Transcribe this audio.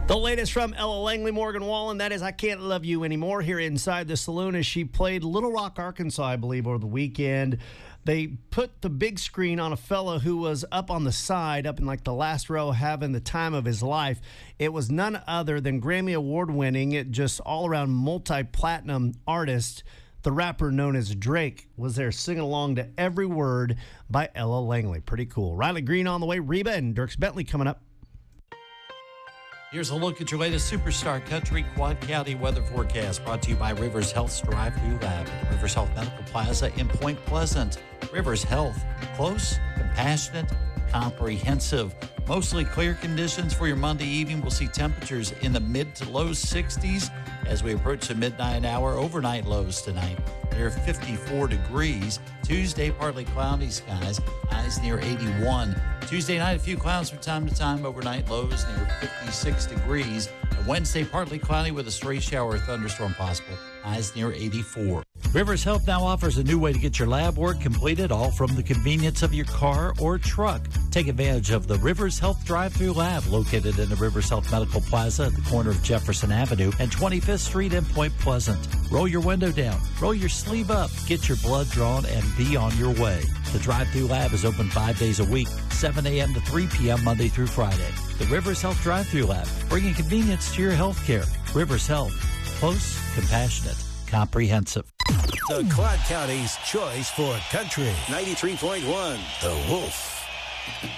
The latest from Ella Langley, Morgan Wallen, that is I Can't Love You Anymore, here inside the saloon as she played Little Rock, Arkansas, I believe, over the weekend. They put the big screen on a fella who was up on the side, up in like the last row, having the time of his life. It was none other than Grammy Award-winning, just all-around multi-platinum artist, the rapper known as Drake, was there singing along to every word by Ella Langley. Pretty cool. Riley Green on the way, Reba and Dierks Bentley coming up. Here's a look at your latest Superstar Country Quad County weather forecast, brought to you by Rivers Health's Drive-Thru Lab at Rivers Health Medical Plaza in Point Pleasant. Rivers Health, close, compassionate, comprehensive. Mostly clear conditions for your Monday evening. We'll see temperatures in the mid to low 60s as we approach the midnight hour. Overnight lows tonight near 54 degrees. Tuesday, partly cloudy skies, highs near 81. Tuesday night, a few clouds from time to time. Overnight lows near 56 degrees. And Wednesday, partly cloudy with a stray shower or thunderstorm possible. Highs near 84. Rivers Health now offers a new way to get your lab work completed, all from the convenience of your car or truck. Take advantage of the Rivers Health Drive-Thru Lab, located in the Rivers Health Medical Plaza at the corner of Jefferson Avenue and 25th Street in Point Pleasant. Roll your window down, roll your sleeve up, get your blood drawn, and be on your way. The Drive-Thru Lab is open 5 days a week, 7 a.m. to 3 p.m. Monday through Friday. The Rivers Health Drive-Thru Lab, bringing convenience to your health care. Rivers Health, close, compassionate, comprehensive. The Quad County's choice for country. 93.1 The Wolf.